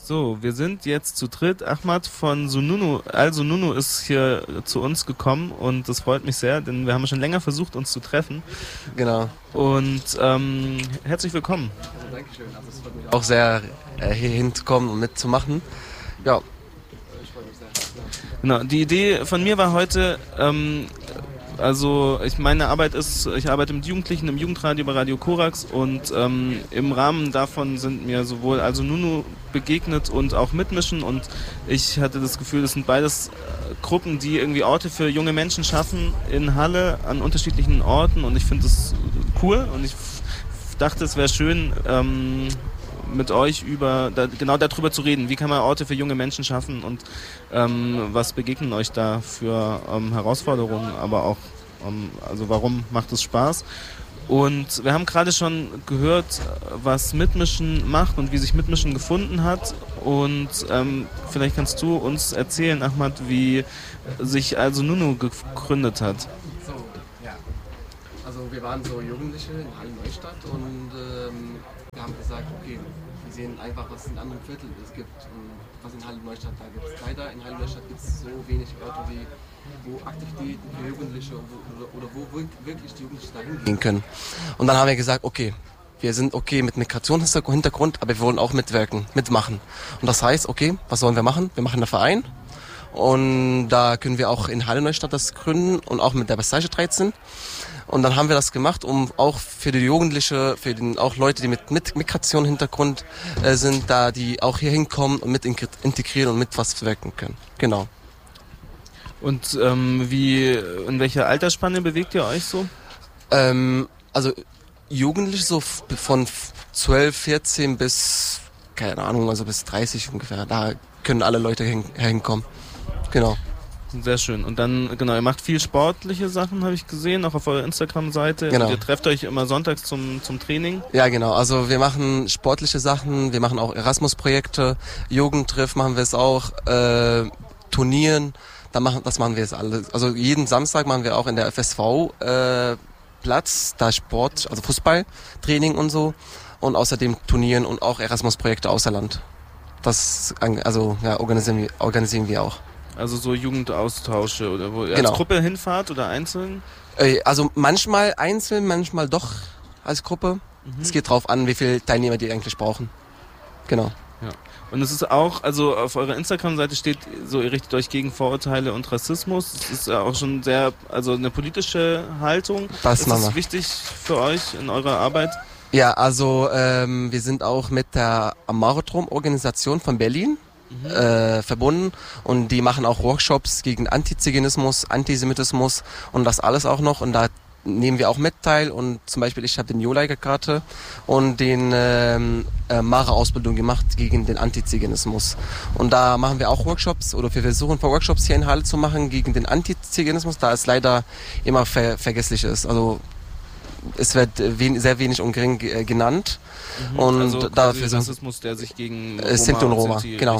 So, wir sind jetzt zu dritt. Ahmad von Sununu, Al-Sununu ist hier zu uns gekommen und das freut mich sehr, denn wir haben schon länger versucht, uns zu treffen. Genau. Und herzlich willkommen. Also, Dankeschön. Also, es freut mich auch sehr, hier hinzukommen und mitzumachen. Ja. Ich freue mich sehr. Genau, die Idee von mir war heute, meine Arbeit ist, ich arbeite mit Jugendlichen im Jugendradio bei Radio Korax und im Rahmen davon sind mir sowohl Al-Sununu begegnet und auch Mitmischen und ich hatte das Gefühl, das sind beides Gruppen, die irgendwie Orte für junge Menschen schaffen in Halle an unterschiedlichen Orten und ich finde das cool und ich dachte, es wäre schön, mit euch genau darüber zu reden. Wie kann man Orte für junge Menschen schaffen und was begegnen euch da für Herausforderungen, aber auch also warum macht es Spaß? Und wir haben gerade schon gehört, was Mitmischen macht und wie sich Mitmischen gefunden hat. Und vielleicht kannst du uns erzählen, Ahmad, wie sich Al-Sununu gegründet hat. So, ja. Also wir waren so Jugendliche in Halle-Neustadt und wir haben gesagt, okay, wir sehen einfach, was in anderen Vierteln es gibt und was in Halle-Neustadt da gibt es. Leider in Halle-Neustadt gibt es so wenig Orte, wo Aktivitäten für Jugendliche oder wo wirklich die Jugendlichen da hingehen können. Und dann haben wir gesagt, okay, wir sind okay mit Migrationshintergrund, aber wir wollen auch mitmachen. Und das heißt, okay, was sollen wir machen? Wir machen einen Verein und da können wir auch in Halle-Neustadt das gründen und auch mit der Passage 13. Und dann haben wir das gemacht, um auch für die Jugendliche, auch Leute, die mit Migrationshintergrund sind, da die auch hier hinkommen und mit integrieren und mit was wirken können. Genau. Und in welcher Altersspanne bewegt ihr euch so? Also Jugendliche so von 12, 14 bis, keine Ahnung, also bis 30 ungefähr. Da können alle Leute hinkommen. Genau. Sehr schön. Und dann, genau, ihr macht viel sportliche Sachen, habe ich gesehen, auch auf eurer Instagram-Seite. Genau. Und ihr trefft euch immer sonntags zum Training. Ja, genau. Also wir machen sportliche Sachen, wir machen auch Erasmus-Projekte, Jugendtreff machen wir es auch, Turnieren, das machen wir jetzt alles. Also jeden Samstag machen wir auch in der FSV Platz, da Sport, also Fußballtraining und so. Und außerdem Turnieren und auch Erasmus-Projekte außer Land. Das organisieren wir auch. Also so Jugendaustausche oder wo ihr genau. als Gruppe hinfahrt oder einzeln? Also manchmal einzeln, manchmal doch als Gruppe. Es geht drauf an, wie viele Teilnehmer die eigentlich brauchen. Genau. Ja. Und es ist auch, also auf eurer Instagram-Seite steht so, ihr richtet euch gegen Vorurteile und Rassismus. Es ist ja auch schon sehr, also eine politische Haltung. Ist das wichtig für euch in eurer Arbeit? Ja, also wir sind auch mit der Amaretrum-Organisation von Berlin verbunden und die machen auch Workshops gegen Antiziganismus, Antisemitismus und das alles auch noch und da nehmen wir auch mit teil und zum Beispiel ich habe den Joleiger-Karte und den Mara-Ausbildung gemacht gegen den Antiziganismus und da machen wir auch Workshops oder wir versuchen Workshops hier in Halle zu machen gegen den Antiziganismus, da es leider immer vergesslich ist, also es wird sehr wenig und gering genannt. Und also dafür Rassismus, der sich gegen Sinti und Roma genau.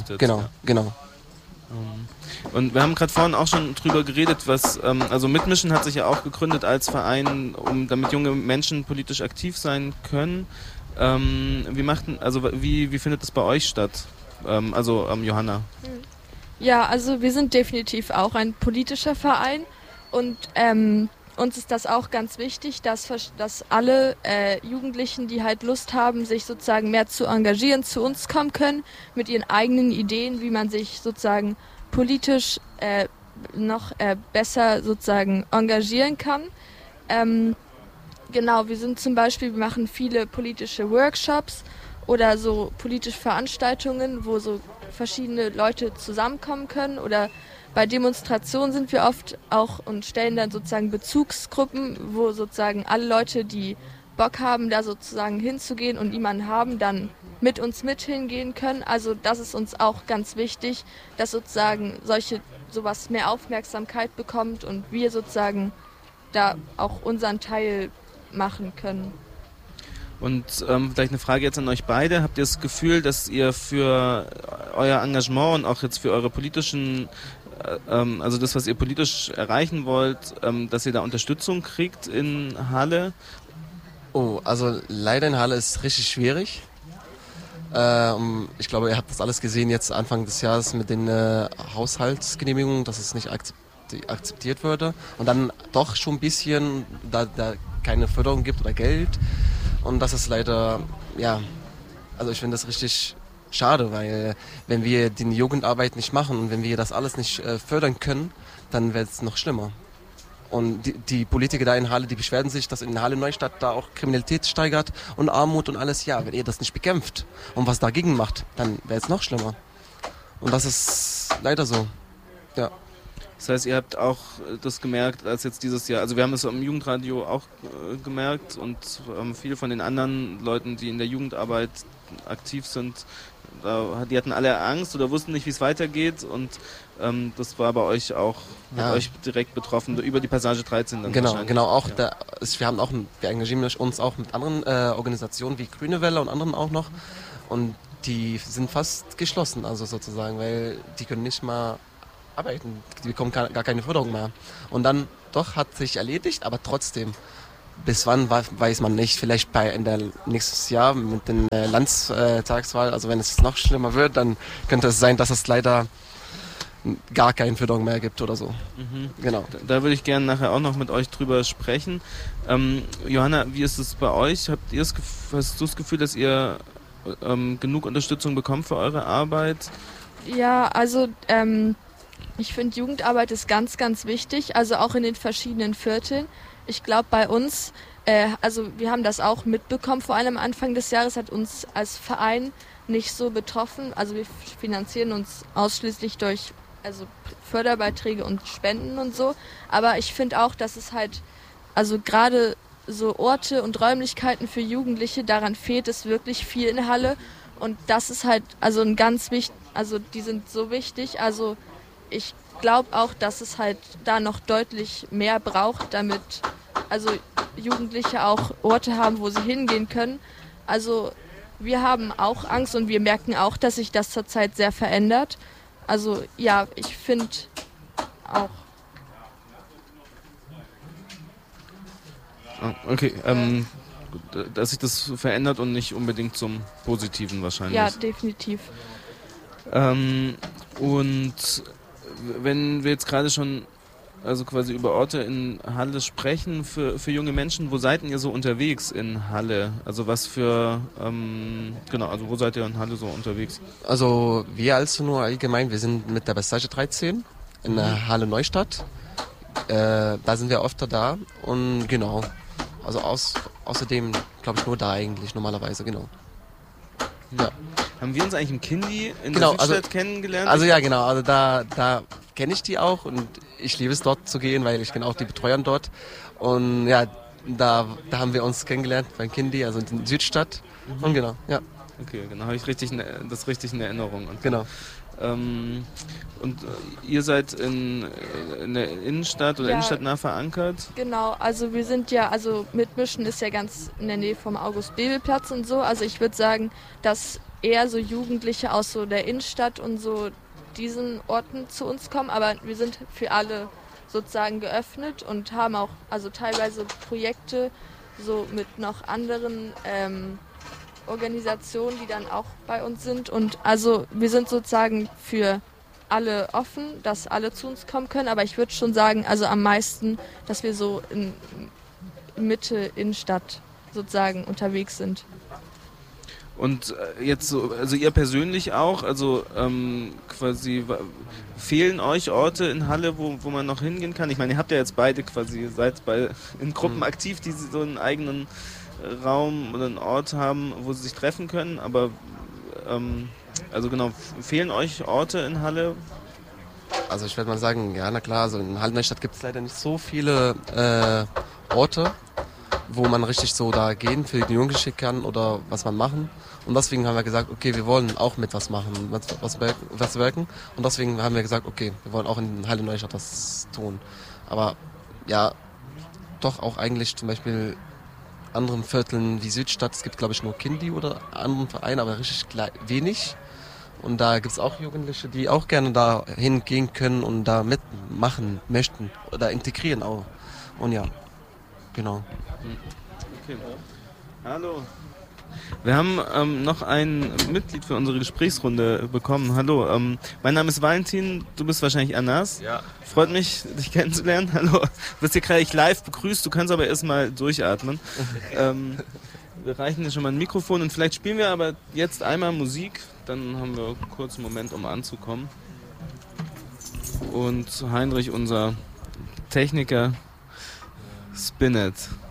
Und wir haben gerade vorhin auch schon drüber geredet, also Mitmischen hat sich ja auch gegründet als Verein, damit junge Menschen politisch aktiv sein können. Wie findet das bei euch statt? Johanna. Ja, also wir sind definitiv auch ein politischer Verein und uns ist das auch ganz wichtig, dass alle Jugendlichen, die halt Lust haben, sich sozusagen mehr zu engagieren, zu uns kommen können mit ihren eigenen Ideen, wie man sich sozusagen politisch noch besser sozusagen engagieren kann. Genau, wir machen viele politische Workshops oder so politische Veranstaltungen, wo so verschiedene Leute zusammenkommen können oder bei Demonstrationen sind wir oft auch und stellen dann sozusagen Bezugsgruppen, wo sozusagen alle Leute, die Bock haben, da sozusagen hinzugehen und niemanden haben, dann mit uns hingehen können. Also das ist uns auch ganz wichtig, dass sozusagen sowas mehr Aufmerksamkeit bekommt und wir sozusagen da auch unseren Teil machen können. Und vielleicht eine Frage jetzt an euch beide. Habt ihr das Gefühl, dass ihr für euer Engagement und auch jetzt für eure politischen also das, was ihr politisch erreichen wollt, dass ihr da Unterstützung kriegt in Halle? Oh, also leider in Halle ist es richtig schwierig. Ich glaube, ihr habt das alles gesehen jetzt Anfang des Jahres mit den Haushaltsgenehmigungen, dass es nicht akzeptiert würde. Und dann doch schon ein bisschen, da keine Förderung gibt oder Geld. Und das ist leider, ja, also ich finde das richtig schade, weil wenn wir die Jugendarbeit nicht machen und wenn wir das alles nicht fördern können, dann wird es noch schlimmer. Und die Politiker da in Halle, die beschweren sich, dass in Halle Neustadt da auch Kriminalität steigert und Armut und alles. Ja, wenn ihr das nicht bekämpft und was dagegen macht, dann wäre es noch schlimmer. Und das ist leider so, ja. Das heißt, ihr habt auch das gemerkt, als jetzt dieses Jahr, also wir haben es im Jugendradio auch gemerkt und viele von den anderen Leuten, die in der Jugendarbeit aktiv sind, die hatten alle Angst oder wussten nicht, wie es weitergeht und das war bei euch auch, hat euch direkt betroffen, über die Passage 13 dann wahrscheinlich. Genau, auch wir engagieren uns auch mit anderen Organisationen wie Grüne Welle und anderen auch noch und die sind fast geschlossen, also sozusagen, weil die können nicht mal arbeiten, die bekommen gar keine Förderung mehr. Und dann doch hat sich erledigt, aber trotzdem, bis wann weiß man nicht, vielleicht nächstes Jahr mit den Landtagswahl, also wenn es noch schlimmer wird, dann könnte es sein, dass es leider gar keine Förderung mehr gibt oder so. Mhm. Genau. Da würde ich gerne nachher auch noch mit euch drüber sprechen. Johanna, wie ist es bei euch? Hast du das Gefühl, dass ihr genug Unterstützung bekommt für eure Arbeit? Ja, also ich finde, Jugendarbeit ist ganz, ganz wichtig, also auch in den verschiedenen Vierteln. Ich glaube, bei uns, also wir haben das auch mitbekommen, vor allem Anfang des Jahres hat uns als Verein nicht so betroffen. Also wir finanzieren uns ausschließlich durch Förderbeiträge und Spenden und so. Aber ich finde auch, dass es halt, also gerade so Orte und Räumlichkeiten für Jugendliche, daran fehlt es wirklich viel in Halle. Und das ist halt also ein ganz wichtig, also die sind so wichtig. Also ich glaube auch, dass es halt da noch deutlich mehr braucht, damit also Jugendliche auch Orte haben, wo sie hingehen können. Also wir haben auch Angst und wir merken auch, dass sich das zurzeit sehr verändert. Also ja, ich finde auch. Okay, dass sich das verändert und nicht unbedingt zum Positiven wahrscheinlich. Ja, definitiv. Und wenn wir jetzt gerade schon also quasi über Orte in Halle sprechen für junge Menschen, wo seid ihr so unterwegs in Halle? Also was für, also wo seid ihr in Halle so unterwegs? Also wir als nur allgemein, wir sind mit der Passage 13 in der Halle Neustadt. Da sind wir öfter da und genau, also außerdem glaube ich nur da eigentlich normalerweise, genau. Ja. Haben wir uns eigentlich im Kindi in der Südstadt kennengelernt? Also ja, genau, also da kenne ich die auch und ich liebe es dort zu gehen, weil ich kenne auch die Betreuer dort und ja, da haben wir uns kennengelernt beim Kindi, also in der Südstadt und genau, ja. Okay, genau, habe ich das richtig in Erinnerung. Und genau. Und ihr seid in der Innenstadt oder innenstadtnah verankert? Genau, also wir sind ja, also Mitmischen ist ja ganz in der Nähe vom August-Bebel-Platz und so. Also ich würde sagen, dass eher so Jugendliche aus so der Innenstadt und so diesen Orten zu uns kommen. Aber wir sind für alle sozusagen geöffnet und haben auch also teilweise Projekte so mit noch anderen Organisationen, die dann auch bei uns sind. Und also wir sind sozusagen für alle offen, dass alle zu uns kommen können. Aber ich würde schon sagen, also am meisten, dass wir so in Mitte, Innenstadt sozusagen unterwegs sind. Und jetzt so, also ihr persönlich auch, also quasi fehlen euch Orte in Halle, wo man noch hingehen kann? Ich meine, ihr habt ja jetzt beide quasi, seid in Gruppen aktiv, die so einen eigenen Raum oder einen Ort haben, wo sie sich treffen können, aber also genau, fehlen euch Orte in Halle? Also ich würde mal sagen, ja, na klar, also in Halle Neustadt gibt es leider nicht so viele Orte, wo man richtig so da gehen für die Jugendlichen kann oder was man machen. Und deswegen haben wir gesagt, okay, wir wollen auch mit was machen, was wirken. Und deswegen haben wir gesagt, okay, wir wollen auch in Halle Neustadt was tun. Aber ja, doch auch eigentlich zum Beispiel anderen Vierteln wie Südstadt, es gibt glaube ich nur Kindi oder anderen Vereine, aber richtig wenig. Und da gibt es auch Jugendliche, die auch gerne da hingehen können und da mitmachen möchten oder integrieren auch. Und ja, genau. Okay. Hallo. Wir haben noch ein Mitglied für unsere Gesprächsrunde bekommen. Hallo, mein Name ist Valentin, du bist wahrscheinlich Anas. Ja. Freut mich, dich kennenzulernen. Hallo, du wirst hier gleich live begrüßt, du kannst aber erstmal durchatmen. Wir reichen dir schon mal ein Mikrofon und vielleicht spielen wir aber jetzt einmal Musik, dann haben wir kurz einen Moment, um anzukommen. Und Heinrich, unser Techniker, Spin It.